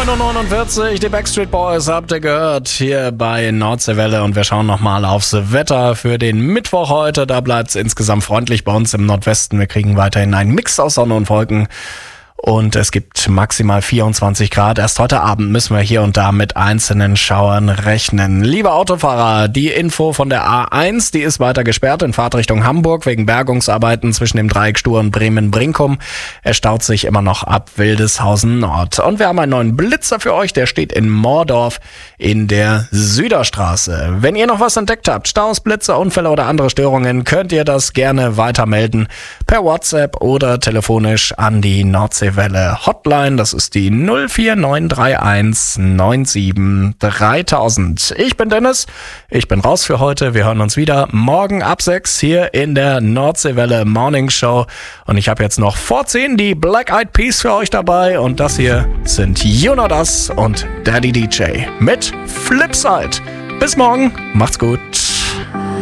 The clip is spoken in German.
9:49 Uhr, die Backstreet Boys habt ihr gehört hier bei Nordseewelle und wir schauen nochmal aufs Wetter für den Mittwoch heute. Da bleibt es insgesamt freundlich bei uns im Nordwesten. Wir kriegen weiterhin einen Mix aus Sonne und Wolken. Und es gibt maximal 24 Grad. Erst heute Abend müssen wir hier und da mit einzelnen Schauern rechnen. Liebe Autofahrer, die Info von der A1, die ist weiter gesperrt in Fahrtrichtung Hamburg wegen Bergungsarbeiten zwischen dem Dreieck Stur und Bremen-Brinkum. Es staut sich immer noch ab Wildeshausen Nord. Und wir haben einen neuen Blitzer für euch, der steht in Moordorf in der Süderstraße. Wenn ihr noch was entdeckt habt, Staus, Blitze, Unfälle oder andere Störungen, könnt ihr das gerne weitermelden per WhatsApp oder telefonisch an die Nordseewelle Hotline. Das ist die 04931 97 3000. Ich bin Dennis, ich bin raus für heute. Wir hören uns wieder morgen ab 6 hier in der Nordseewelle Morning Show. Und ich habe jetzt noch vor 10 die Black Eyed Peas für euch dabei. Und das hier sind You Know Das und Daddy DJ mit Flipside. Bis morgen, macht's gut.